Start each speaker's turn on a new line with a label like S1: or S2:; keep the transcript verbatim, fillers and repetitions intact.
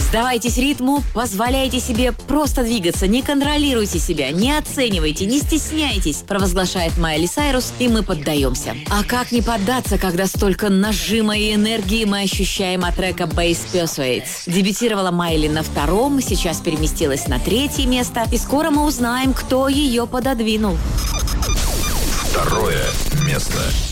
S1: Сдавайтесь ритму, позволяйте себе просто двигаться, не контролируйте себя, не оценивайте, не стесняйтесь, провозглашает Майли Сайрус, и мы поддаемся. А как не поддаться, когда столько нажима и энергии мы ощущаем от трека Bass Persuades? Дебютировала Майли на втором, сейчас переместилась на третье место, и скоро мы узнаем, кто ее пододвинул.
S2: Второе место.